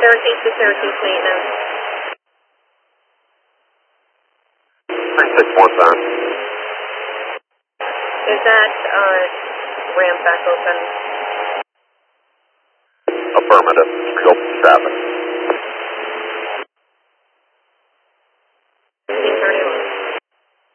Syracuse to Syracuse maintenance. 361 pound. Is that ramp back open? Affirmative. Open traffic.